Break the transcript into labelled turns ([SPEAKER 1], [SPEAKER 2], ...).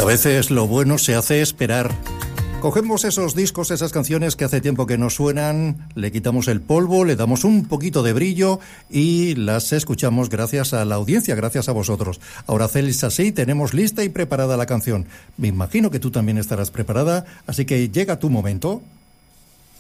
[SPEAKER 1] veces lo bueno se hace esperar. Cogemos esos discos, esas canciones que hace tiempo que no suenan, le quitamos el polvo, le damos un poquito de brillo y las escuchamos gracias a la audiencia, gracias a vosotros. Ahora, Celsa, sí, tenemos lista y preparada la canción. Me imagino que tú también estarás preparada, así que llega tu momento.